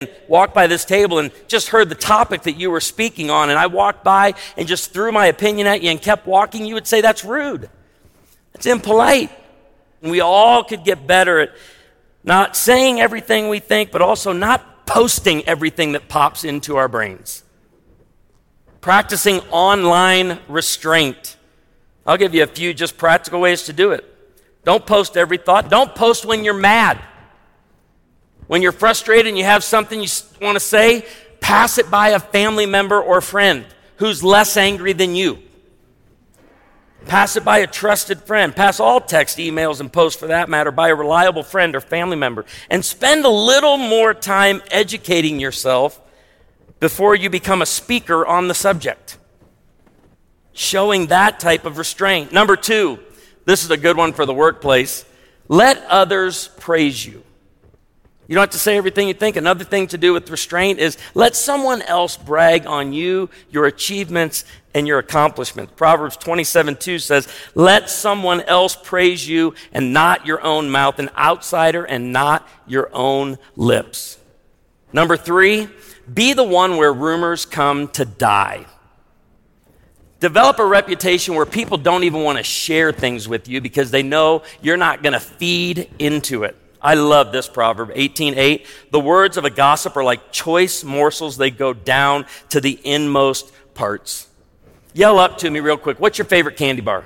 walked by this table and just heard the topic that you were speaking on, and I walked by and just threw my opinion at you and kept walking, you would say that's rude. That's impolite. And we all could get better at not saying everything we think, but also not posting everything that pops into our brains. Practicing online restraint. I'll give you a few just practical ways to do it. Don't post every thought. Don't post when you're mad. When you're frustrated and you have something you want to say, pass it by a family member or friend who's less angry than you. Pass it by a trusted friend. Pass all text, emails, and posts for that matter by a reliable friend or family member. And spend a little more time educating yourself before you become a speaker on the subject. Showing that type of restraint. Number 2, this is a good one for the workplace. Let others praise you. You don't have to say everything you think. Another thing to do with restraint is let someone else brag on you, your achievements, and your accomplishments. Proverbs 27:2 says, let someone else praise you and not your own mouth, an outsider and not your own lips. Number 3, be the one where rumors come to die. Develop a reputation where people don't even want to share things with you because they know you're not going to feed into it. I love this proverb, 18:8. The words of a gossip are like choice morsels. They go down to the inmost parts. Yell up to me real quick. What's your favorite candy bar?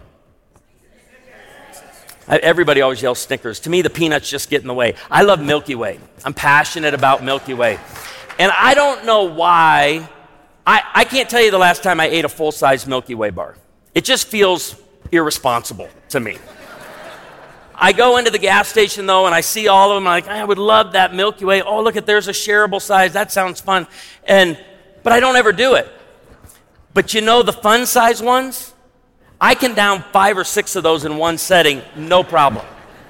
Everybody always yells Snickers. To me, the peanuts just get in the way. I love Milky Way. I'm passionate about Milky Way. And I don't know why. I can't tell you the last time I ate a full-size Milky Way bar. It just feels irresponsible to me. I go into the gas station, though, and I see all of them. I'm like, I would love that Milky Way. Oh, look, there's a shareable size. That sounds fun. But I don't ever do it. But you know the fun size ones? I can down 5 or 6 of those in one setting, no problem.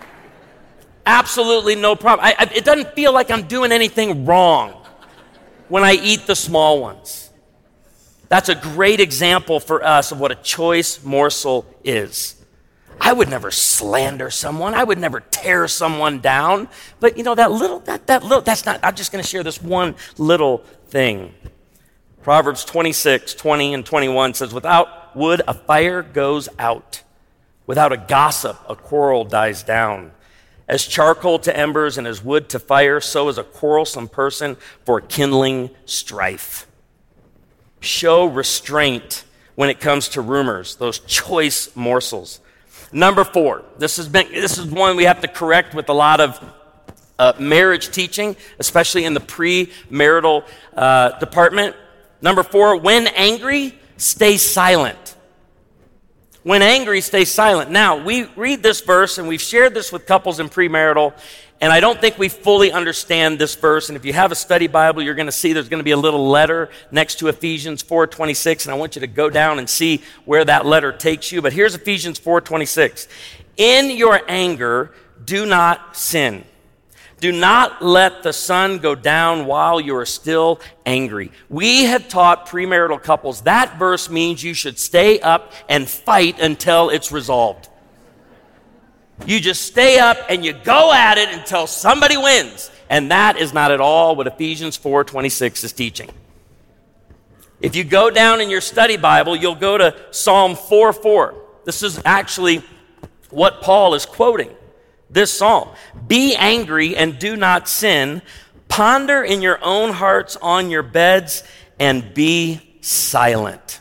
Absolutely no problem. It doesn't feel like I'm doing anything wrong when I eat the small ones. That's a great example for us of what a choice morsel is. I would never slander someone. I would never tear someone down. But you know, that's not, I'm just going to share this one little thing. Proverbs 26:20 and 21 says, without wood, a fire goes out. Without a gossip, a quarrel dies down. As charcoal to embers and as wood to fire, so is a quarrelsome person for kindling strife. Show restraint when it comes to rumors, those choice morsels. Number 4, this is one we have to correct with a lot of marriage teaching, especially in the premarital department. Number 4, when angry, stay silent. When angry, stay silent. Now, we read this verse, and we've shared this with couples in premarital, and I don't think we fully understand this verse. And if you have a study Bible, you're going to see there's going to be a little letter next to Ephesians 4:26, and I want you to go down and see where that letter takes you. But here's Ephesians 4:26. In your anger, do not sin. Do not let the sun go down while you are still angry. We have taught premarital couples that verse means you should stay up and fight until it's resolved. You just stay up and you go at it until somebody wins. And that is not at all what Ephesians 4:26 is teaching. If you go down in your study Bible, you'll go to Psalm 4:4. This is actually what Paul is quoting. This psalm. Be angry and do not sin. Ponder in your own hearts on your beds and be silent.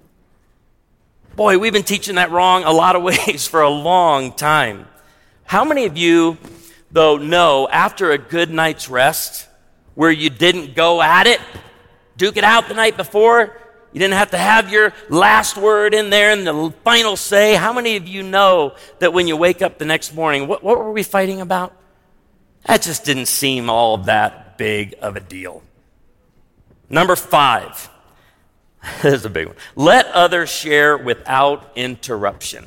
Boy, we've been teaching that wrong a lot of ways for a long time. How many of you, though, know after a good night's rest where you didn't go at it, duke it out the night before, you didn't have to have your last word in there and the final say? How many of you know that when you wake up the next morning, what were we fighting about? That just didn't seem all that big of a deal. Number 5. This is a big one. Let others share without interruption.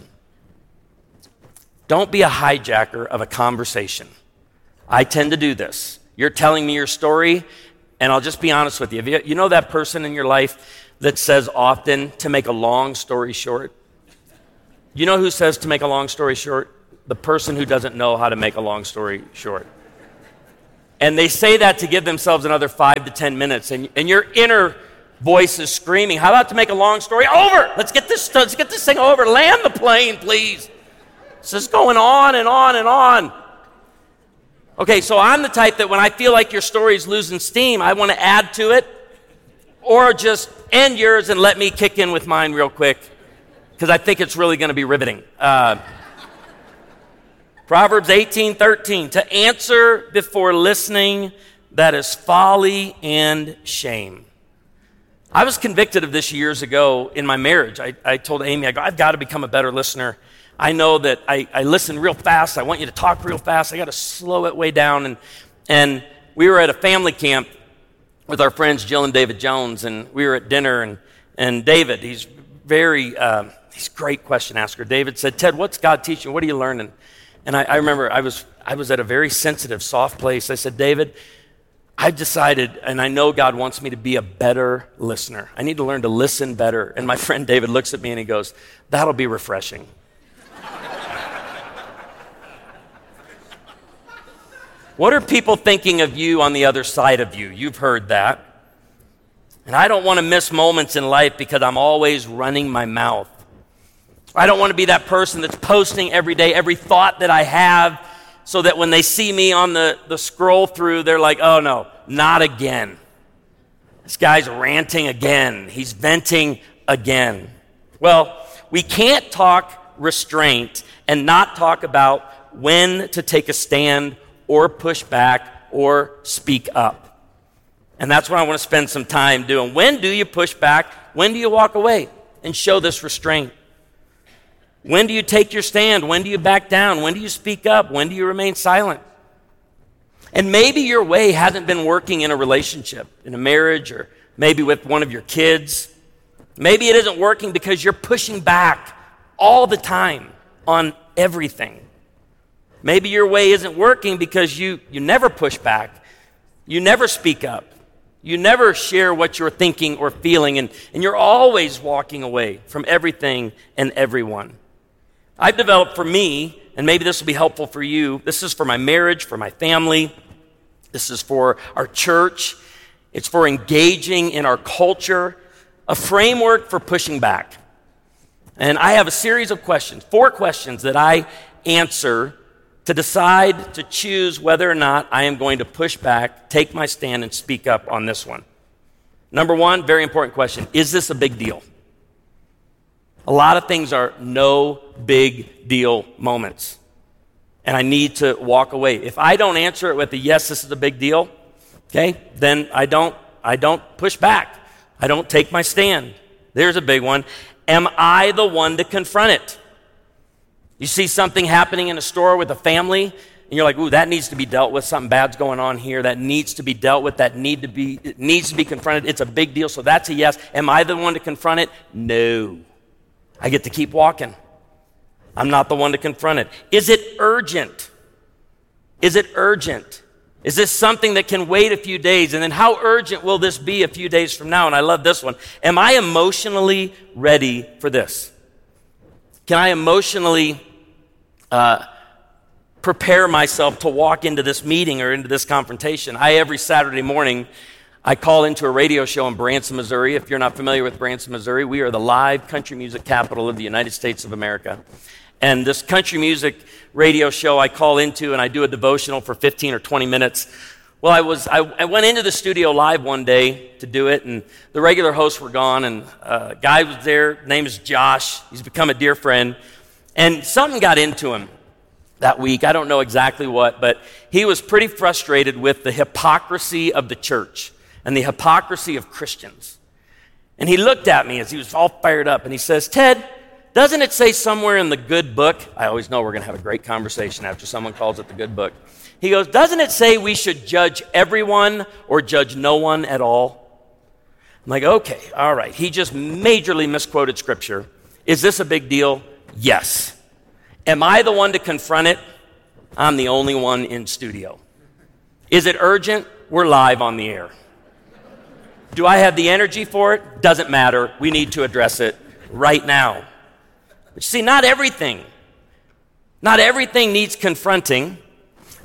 Don't be a hijacker of a conversation. I tend to do this. You're telling me your story, and I'll just be honest with you. You know that person in your life that says often to make a long story short? You know who says to make a long story short? The person who doesn't know how to make a long story short. And they say that to give themselves another 5 to 10 minutes. And your inner voice is screaming, how about to make a long story over? Let's get this thing over. Land the plane, please. It's just going on and on and on. Okay, so I'm the type that when I feel like your story is losing steam, I want to add to it, or just end yours and let me kick in with mine real quick, because I think it's really going to be riveting. Proverbs 18:13, to answer before listening, that is folly and shame. I was convicted of this years ago in my marriage. I told Amy, I've got to become a better listener. I know that I listen real fast. I want you to talk real fast. I got to slow it way down. And we were at a family camp with our friends Jill and David Jones, and we were at dinner. And David, he's a great question asker. David said, Ted, what's God teaching? What are you learning? And I remember I was at a very sensitive, soft place. I said, David, I've decided, and I know God wants me to be a better listener. I need to learn to listen better. And my friend David looks at me and he goes, that'll be refreshing. What are people thinking of you on the other side of you? You've heard that. And I don't want to miss moments in life because I'm always running my mouth. I don't want to be that person that's posting every day, every thought that I have, so that when they see me on the scroll through, they're like, oh no, not again. This guy's ranting again. He's venting again. Well, we can't talk restraint and not talk about when to take a stand or push back or speak up. And that's what I want to spend some time doing. When do you push back? When do you walk away and show this restraint? When do you take your stand? When do you back down? When do you speak up? When do you remain silent? And maybe your way hasn't been working in a relationship, in a marriage, or maybe with one of your kids. Maybe it isn't working because you're pushing back all the time on everything. Maybe your way isn't working because you never push back. You never speak up. You never share what you're thinking or feeling, and you're always walking away from everything and everyone. I've developed for me, and maybe this will be helpful for you, this is for my marriage, for my family, this is for our church, it's for engaging in our culture, a framework for pushing back. And I have a series of questions, 4 questions that I answer to decide, to choose whether or not I am going to push back, take my stand, and speak up on this one. Number 1, very important question, is this a big deal? A lot of things are no big deal moments, and I need to walk away. If I don't answer it with a yes, this is a big deal, okay, then I don't push back. I don't take my stand. There's a big one. Am I the one to confront it? You see something happening in a store with a family, and you're like, ooh, that needs to be dealt with. Something bad's going on here. That needs to be dealt with. It needs to be confronted. It's a big deal, so that's a yes. Am I the one to confront it? No. I get to keep walking. I'm not the one to confront it. Is it urgent? Is it urgent? Is this something that can wait a few days? And then how urgent will this be a few days from now? And I love this one. Am I emotionally ready for this? Can I emotionally prepare myself to walk into this meeting or into this confrontation? Every Saturday morning, I call into a radio show in Branson, Missouri. If you're not familiar with Branson, Missouri, we are the live country music capital of the United States of America. And this country music radio show I call into, and I do a devotional for 15 or 20 minutes. Well, I went into the studio live one day to do it, and the regular hosts were gone, and a guy was there. His name is Josh. He's become a dear friend. And something got into him that week. I don't know exactly what, but he was pretty frustrated with the hypocrisy of the church and the hypocrisy of Christians. And he looked at me as he was all fired up, and he says, Ted, doesn't it say somewhere in the good book? I always know we're going to have a great conversation after someone calls it the good book. He goes, doesn't it say we should judge everyone or judge no one at all? I'm like, okay, all right. He just majorly misquoted scripture. Is this a big deal? Yes. Am I the one to confront it? I'm the only one in studio. Is it urgent? We're live on the air. Do I have the energy for it? Doesn't matter. We need to address it right now. But you see, not everything needs confronting.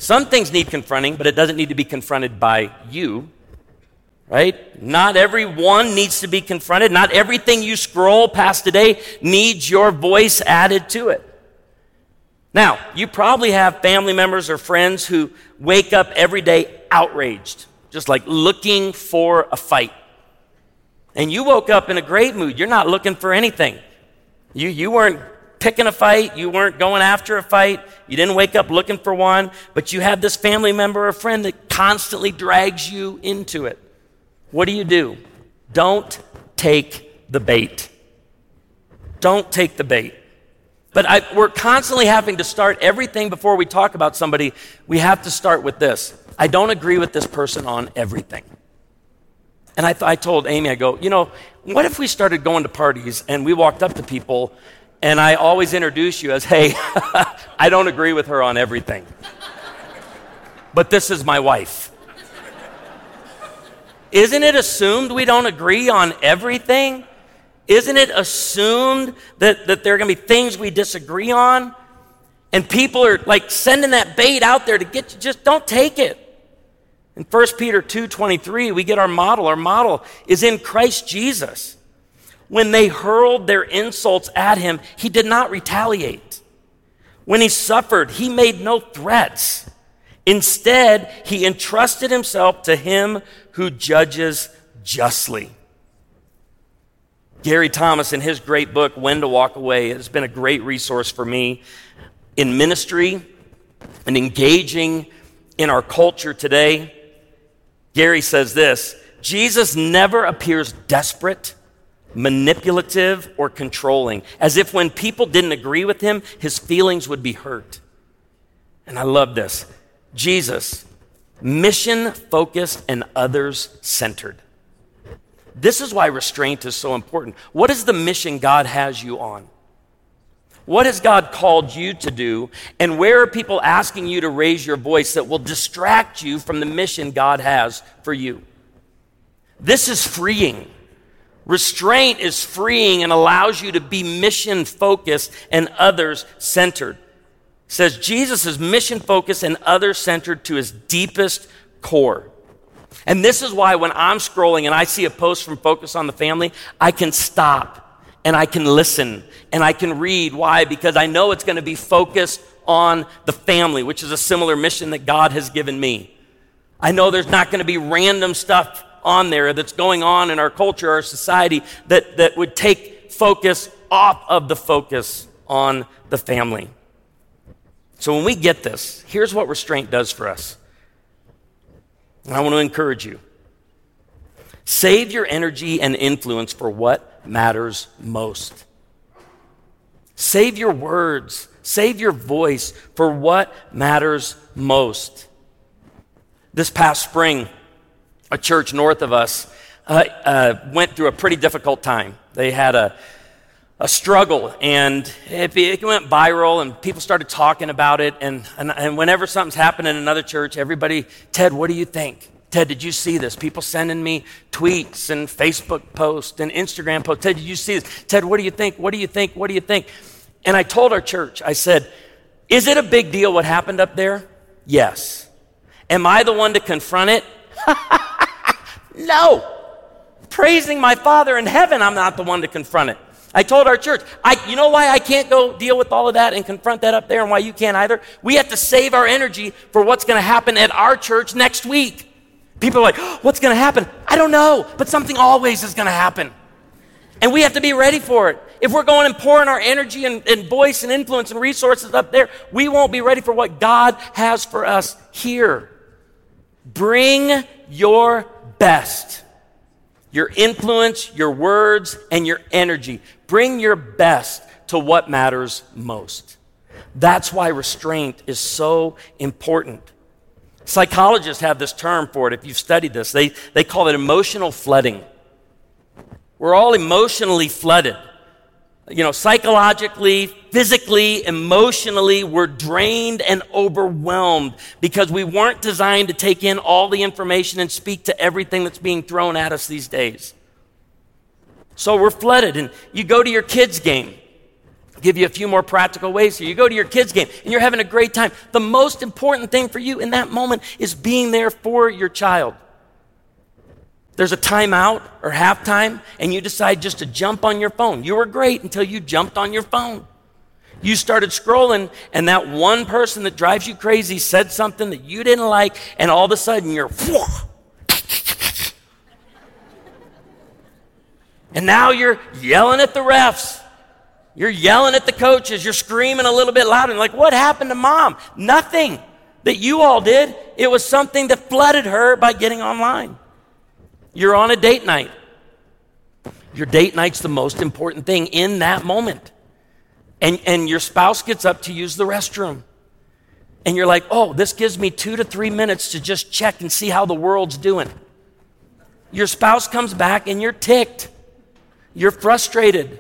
Some things need confronting, but it doesn't need to be confronted by you, right? Not everyone needs to be confronted. Not everything you scroll past today needs your voice added to it. Now, you probably have family members or friends who wake up every day outraged, just like looking for a fight. And you woke up in a great mood. You're not looking for anything. You weren't picking a fight. You weren't going after a fight. You didn't wake up looking for one. But you have this family member or friend that constantly drags you into it. What do? Don't take the bait. Don't take the bait. But we're constantly having to start everything before we talk about somebody. We have to start with this. I don't agree with this person on everything. And I told Amy, I go, what if we started going to parties and we walked up to people and I always introduce you as, hey, I don't agree with her on everything. But this is my wife. Isn't it assumed we don't agree on everything? Isn't it assumed that there are going to be things we disagree on? And people are like sending that bait out there to get you, just don't take it. In 1 Peter 2:23, we get our model. Our model is in Christ Jesus. When they hurled their insults at him, he did not retaliate. When he suffered, he made no threats. Instead, he entrusted himself to him who judges justly. Gary Thomas, in his great book, When to Walk Away, has been a great resource for me in ministry and engaging in our culture today. Gary says this: Jesus never appears desperate, manipulative, or controlling, as if when people didn't agree with him, his feelings would be hurt. And I love this. Jesus, mission-focused and others-centered. This is why restraint is so important. What is the mission God has you on? What has God called you to do? And where are people asking you to raise your voice that will distract you from the mission God has for you? This is freeing. Restraint is freeing and allows you to be mission-focused and others-centered. It says Jesus is mission-focused and others-centered to his deepest core. And this is why when I'm scrolling and I see a post from Focus on the Family, I can stop and I can listen and I can read. Why? Because I know it's going to be focused on the family, which is a similar mission that God has given me. I know there's not going to be random stuff on there that's going on in our culture, our society, that would take focus off of the focus on the family. So when we get this, here's what restraint does for us. And I want to encourage you. Save your energy and influence for what matters most. Save your words. Save your voice for what matters most. This past spring, a church north of us went through a pretty difficult time. They had a struggle, and it went viral, and people started talking about it, and whenever something's happened in another church, everybody, Ted, what do you think? Ted, did you see this? People sending me tweets and Facebook posts and Instagram posts. Ted, did you see this? Ted, what do you think? What do you think? What do you think? And I told our church, I said, is it a big deal what happened up there? Yes. Am I the one to confront it? No. Praising my Father in heaven, I'm not the one to confront it. I told our church, you know why I can't go deal with all of that and confront that up there and why you can't either? We have to save our energy for what's going to happen at our church next week. People are like, what's going to happen? I don't know, but something always is going to happen. And we have to be ready for it. If we're going and pouring our energy and voice and influence and resources up there, we won't be ready for what God has for us here. Bring your best. Your influence, your words, and your energy. Bring your best to what matters most. That's why restraint is so important. Psychologists have this term for it. If you've studied this, they call it emotional flooding. We're all emotionally flooded. Psychologically, physically, emotionally, we're drained and overwhelmed because we weren't designed to take in all the information and speak to everything that's being thrown at us these days. So we're flooded, and you go to your kids' game. Give you a few more practical ways here. You go to your kids' game and you're having a great time. The most important thing for you in that moment is being there for your child. There's a timeout or halftime and you decide just to jump on your phone. You were great until you jumped on your phone. You started scrolling and that one person that drives you crazy said something that you didn't like, and all of a sudden you're and now you're yelling at the refs. You're yelling at the coaches. You're screaming a little bit louder. Like, what happened to mom? Nothing that you all did. It was something that flooded her by getting online. You're on a date night. Your date night's the most important thing in that moment. And your spouse gets up to use the restroom. And you're like, oh, this gives me 2 to 3 minutes to just check and see how the world's doing. Your spouse comes back and you're ticked. You're frustrated.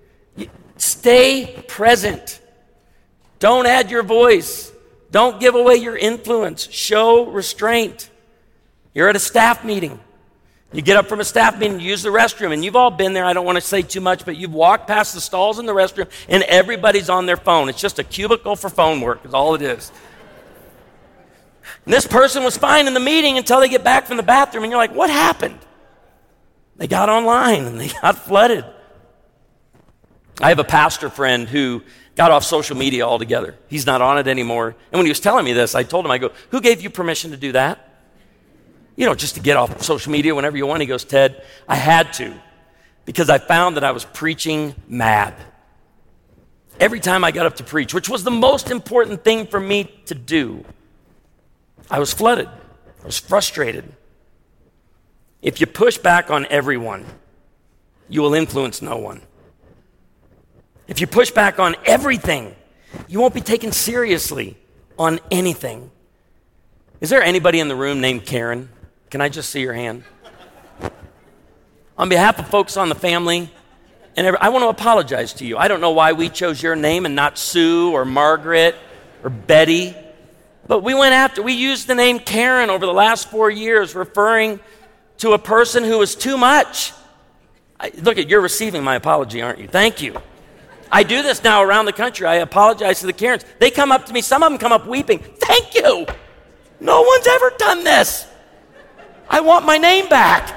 Stay present. Don't add your voice. Don't give away your influence. Show restraint. You're at a staff meeting. You get up from a staff meeting, you use the restroom, and you've all been there. I don't want to say too much, but you've walked past the stalls in the restroom, and everybody's on their phone. It's just a cubicle for phone work is all it is. And this person was fine in the meeting until they get back from the bathroom, and you're like, what happened? They got online, and they got flooded. I have a pastor friend who got off social media altogether. He's not on it anymore. And when he was telling me this, I told him, I go, who gave you permission to do that? You know, just to get off social media whenever you want. He goes, Ted, I had to, because I found that I was preaching mad. Every time I got up to preach, which was the most important thing for me to do, I was flooded. I was frustrated. If you push back on everyone, you will influence no one. If you push back on everything, you won't be taken seriously on anything. Is there anybody in the room named Karen? Can I just see your hand? On behalf of folks on the family, and I want to apologize to you. I don't know why we chose your name and not Sue or Margaret or Betty, but we used the name Karen over the last 4 years, referring to a person who was too much. Look, you're receiving my apology, aren't you? Thank you. I do this now around the country. I apologize to the Karens. They come up to me. Some of them come up weeping. Thank you. No one's ever done this. I want my name back.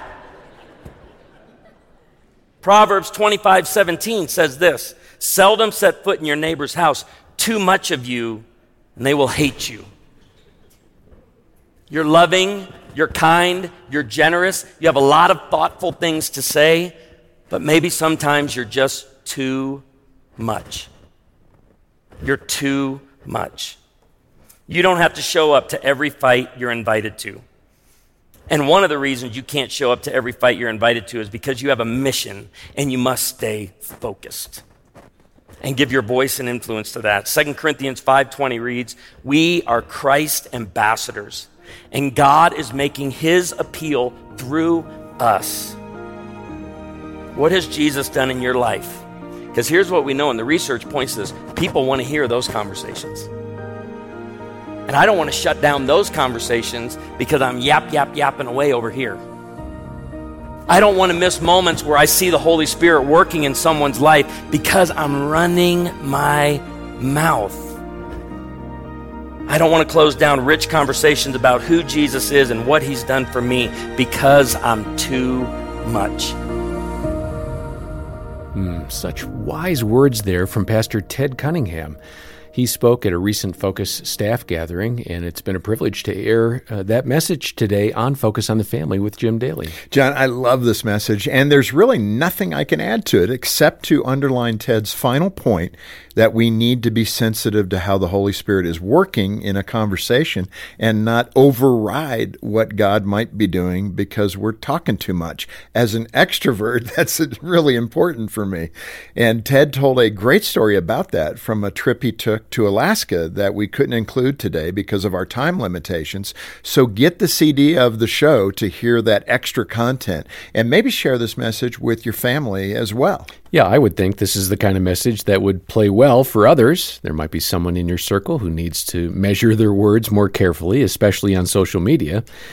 Proverbs 25:17 says this: seldom set foot in your neighbor's house. Too much of you, and they will hate you. You're loving, you're kind, you're generous. You have a lot of thoughtful things to say, but maybe sometimes you're just too much. You're too much. You don't have to show up to every fight you're invited to. And one of the reasons you can't show up to every fight you're invited to is because you have a mission and you must stay focused and give your voice and influence to that. 2 Corinthians 5:20 reads, we are Christ ambassadors, and God is making his appeal through us. What has Jesus done in your life? Because here's what we know, and the research points to this. People want to hear those conversations. And I don't want to shut down those conversations because I'm yapping away over here. I don't want to miss moments where I see the Holy Spirit working in someone's life because I'm running my mouth. I don't want to close down rich conversations about who Jesus is and what he's done for me because I'm too much. Such wise words there from Pastor Ted Cunningham. He spoke at a recent Focus staff gathering, and it's been a privilege to air that message today on Focus on the Family with Jim Daly. John, I love this message, and there's really nothing I can add to it except to underline Ted's final point that we need to be sensitive to how the Holy Spirit is working in a conversation and not override what God might be doing because we're talking too much. As an extrovert, that's really important for me. And Ted told a great story about that from a trip he took to Alaska that we couldn't include today because of our time limitations. So get the CD of the show to hear that extra content and maybe share this message with your family as well. Yeah, I would think this is the kind of message that would play well for others. There might be someone in your circle who needs to measure their words more carefully, especially on social media.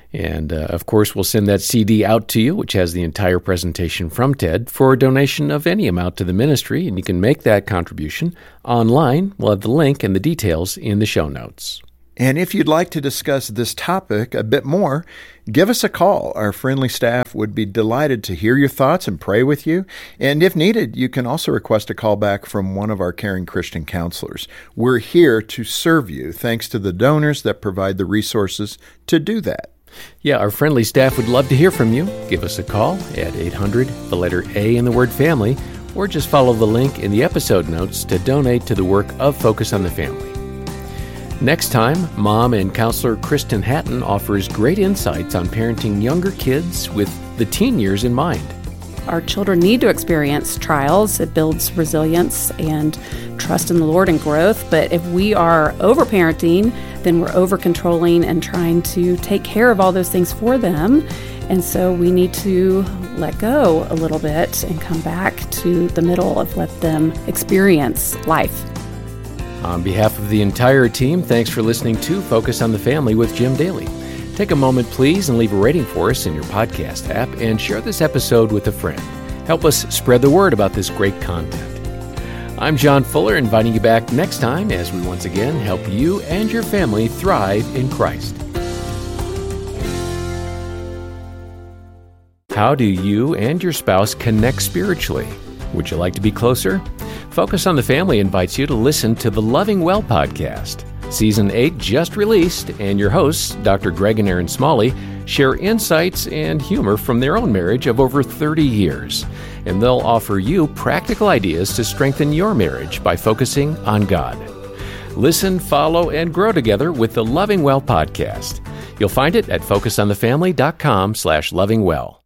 And, of course, we'll send that CD out to you, which has the entire presentation from Ted, for a donation of any amount to the ministry, and you can make that contribution online. We'll have the link and the details in the show notes. And if you'd like to discuss this topic a bit more, give us a call. Our friendly staff would be delighted to hear your thoughts and pray with you. And if needed, you can also request a call back from one of our caring Christian counselors. We're here to serve you, thanks to the donors that provide the resources to do that. Yeah, our friendly staff would love to hear from you. Give us a call at 800, the letter A in the word family, or just follow the link in the episode notes to donate to the work of Focus on the Family. Next time, mom and counselor Kristen Hatton offers great insights on parenting younger kids with the teen years in mind. Our children need to experience trials. It builds resilience and trust in the Lord and growth. But if we are over-parenting, then we're over-controlling and trying to take care of all those things for them. And so we need to let go a little bit and come back to the middle of let them experience life. On behalf of the entire team, thanks for listening to Focus on the Family with Jim Daly. Take a moment, please, and leave a rating for us in your podcast app and share this episode with a friend. Help us spread the word about this great content. I'm John Fuller, inviting you back next time as we once again help you and your family thrive in Christ. How do you and your spouse connect spiritually? Would you like to be closer? Focus on the Family invites you to listen to the Loving Well podcast. Season 8 just released, and your hosts, Dr. Greg and Erin Smalley, share insights and humor from their own marriage of over 30 years. And they'll offer you practical ideas to strengthen your marriage by focusing on God. Listen, follow, and grow together with the Loving Well podcast. You'll find it at focusonthefamily.com/lovingwell.